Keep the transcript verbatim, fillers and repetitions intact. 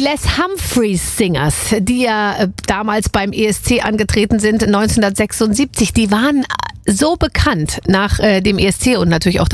Les Humphreys Singers, die ja äh, damals beim E S C angetreten sind, neunzehnhundertsechsundsiebzig, die waren so bekannt nach äh, dem E S C und natürlich auch